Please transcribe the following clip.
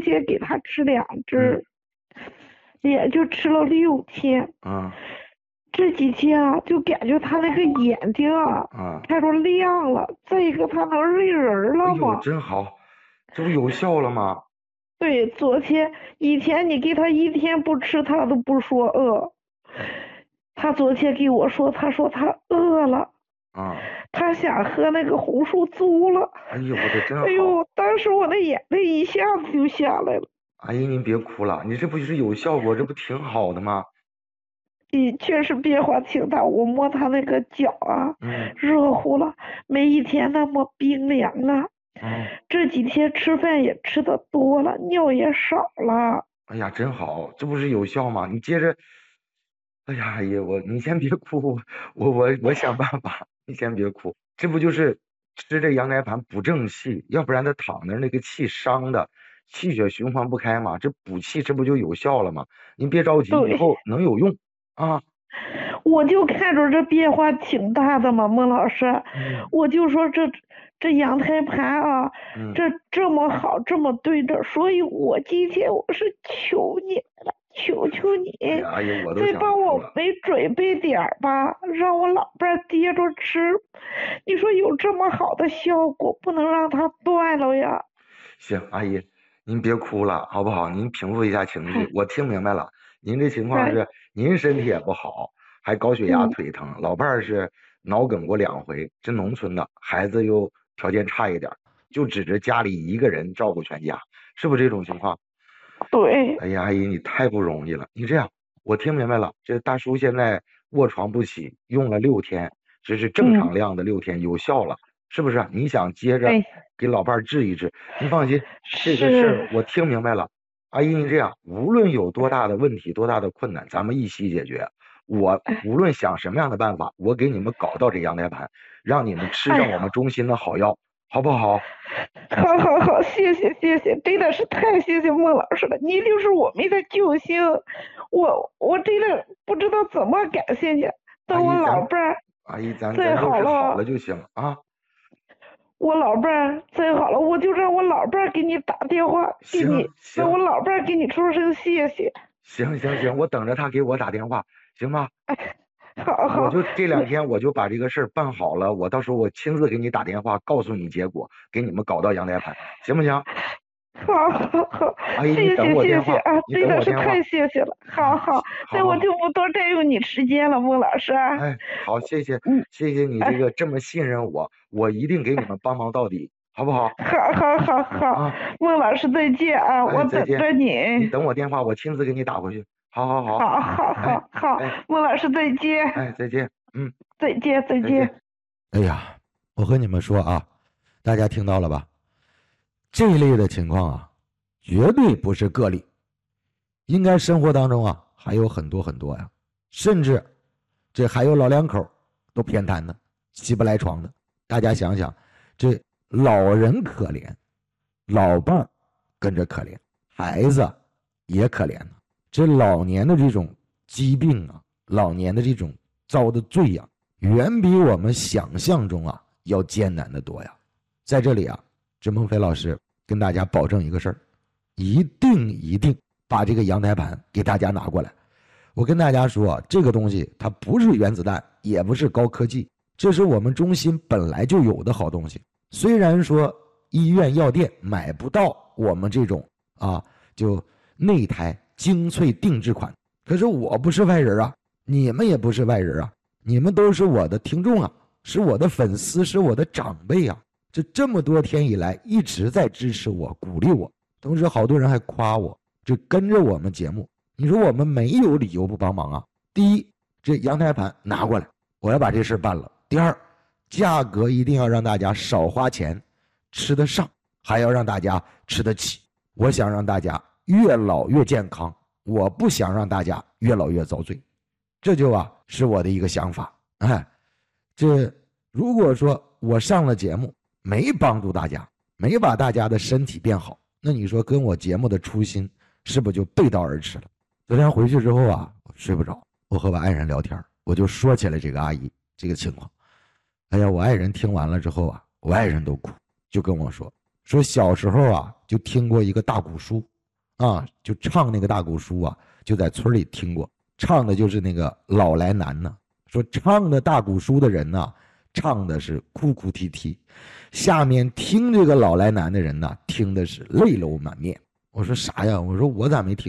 节给他吃2支，也就吃了6天。这几天啊，就感觉他那个眼睛开始亮了。再一个，他能认人了吗？ 哎呦，真好，这不有效了吗？ 对，以前你给他1天不吃，他都不说饿。他昨天给我说，他说他饿了。他想喝那个红薯粥了。 哎呦，我的真好！ 哎呦，当时我的眼泪一下子就下来了。 阿姨，您别哭了，你这不就是有效果，这不挺好的吗？ 确实变化挺大，我摸他那个脚热乎了，没一天那么冰凉了。这几天吃饭也吃的多了，尿也少了。 哎呀，真好，这不是有效吗？你接着，哎呀，阿姨，你先别哭，我想办法，你先别哭。这不就是吃这羊胎盘补正气，要不然他躺那那个气伤的，气血循环不开嘛，这补气这不就有效了吗？您别着急，以后能有用啊。 我就看着这变化挺大的嘛，孟老师，我就说这羊胎盘这么好，这么对着，所以我今天我是求你了，求求你，再帮我没准备点吧，让我老伴接着吃。你说有这么好的效果，不能让它断了呀。 行，阿姨，您别哭了，好不好？您平复一下情绪。我听明白了，您这情况是您身体也不好，还高血压、腿疼，老伴儿是脑梗过2回，这农村的孩子又条件差一点，就指着家里一个人照顾全家，是不是这种情况？ 对。 哎呀，阿姨，你太不容易了。你这样，我听明白了，这大叔现在卧床不起，用了6天，这是正常量的6天，有效了。是不是？你想接着给老伴儿治一治？您放心，这个事儿我听明白了。阿姨，您这样，无论有多大的问题、多大的困难，咱们一起解决。我无论想什么样的办法，我给你们搞到这羊胎盘，让你们吃上我们中心的好药，好不好？ 好，谢谢，真的是太谢谢孟老师了，你就是我们的救星，我真的不知道怎么感谢你。等我老伴儿阿姨，咱再都是好了了就行啊。 我老伴儿再好了，我就让我老伴儿给你打电话，让我老伴儿给你说声谢谢。 行，我等着他给我打电话，行吗？ 好， 我就这2天我就把这个事儿办好了，我到时候我亲自给你打电话，告诉你结果，给你们搞到羊胎盘，行不行？ 好， 阿姨，你等我电话啊，真的是太谢谢了。好，那我就不多占用你时间了，孟老师。 哎，好，谢谢你这个这么信任我，我一定给你们帮忙到底，好不好？ 好，孟老师再见啊，我等着你。 你等我电话，我亲自给你打回去。好， 孟老师再见。 哎，再见， 再见。 哎呀，我和你们说啊，大家听到了吧？这一类的情况啊，绝对不是个例，应该生活当中啊还有很多呀，甚至这还有老2口都偏瘫的，起不来床的。大家想想，这老人可怜，老伴儿跟着可怜，孩子也可怜呢。这老年的这种疾病啊，老年的这种遭的罪呀，远比我们想象中啊要艰难的多呀。在这里啊，这孟非老师跟大家保证一个事儿，一定把这个羊胎盘给大家拿过来。我跟大家说，这个东西它不是原子弹，也不是高科技，这是我们中心本来就有的好东西。虽然说医院药店买不到我们这种就内胎精粹定制款，可是我不是外人啊，你们也不是外人啊，你们都是我的听众啊，是我的粉丝，是我的长辈啊。这么多天以来一直在支持我，鼓励我，同时好多人还夸我，就跟着我们节目。你说我们没有理由不帮忙啊。第一，这羊胎盘拿过来，我要把这事办了。第二，价格一定要让大家少花钱，吃得上，还要让大家吃得起。我想让大家越老越健康，我不想让大家越老越遭罪。这就是我的一个想法。这如果说我上了节目没帮助大家，没把大家的身体变好，那你说跟我节目的初心是不是就背道而驰了？昨天回去之后啊，我睡不着，我和我爱人聊天，我就说起来这个阿姨这个情况。哎呀，我爱人听完了之后啊，我爱人都哭，就跟我说小时候啊就听过一个大鼓书， 啊，就唱那个大鼓书啊，就在村里听过，唱的就是那个老来男呢。说唱的大鼓书的人呢，唱的是哭哭啼啼，下面听这个老来男的人呢，听的是泪流满面。我说啥呀？我说我咋没听